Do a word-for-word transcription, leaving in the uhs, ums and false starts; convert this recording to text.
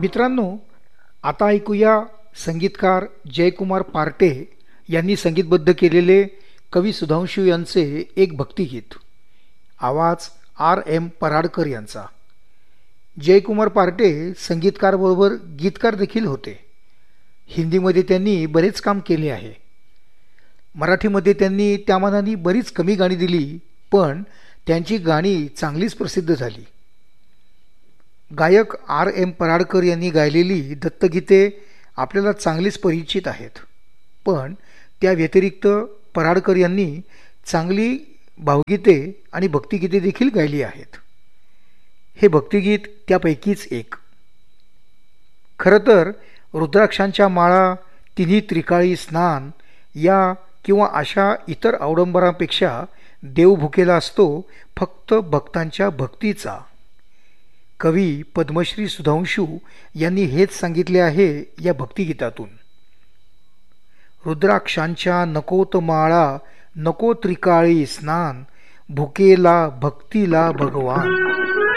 मित्रांनो, आता ऐकूया संगीतकार जयकुमार पार्टे यांनी संगीतबद्ध केलेले कवी सुधांशू यांचे एक भक्तिगीत. आवाज आर एम पराडकर यांचा. जयकुमार पार्टे संगीतकाराबरोबर गीतकार देखील होते. हिंदीमध्ये त्यांनी बरेच काम केले आहे. मराठीमध्ये त्यांनी त्यामानाने बरीच कमी गाणी दिली, पण त्यांची गाणी चांगलीच प्रसिद्ध झाली. गायक आर एम पराडकर यांनी गायलेली दत्तगीते आपल्याला चांगलीच परिचित आहेत, पण त्या व्यतिरिक्त पराडकर यांनी चांगली भावगीते आणि भक्तिगीते देखील गायली आहेत. हे भक्तिगीत त्यापैकीच एक. खरं तर रुद्राक्षांच्या माळा, तिन्ही त्रिकाळी स्नान या किंवा अशा इतर अवडंबरांपेक्षा देव भुकेला असतो फक्त भक्तांच्या भक्तीचा. कवी पद्मश्री सुधांशू यांनी हेच सांगितले आहे या भक्तिगीतातून. रुद्राक्षांच्या नकोत माळा, नको त्रिकाळी स्नान, भुकेला भक्तीला भगवान.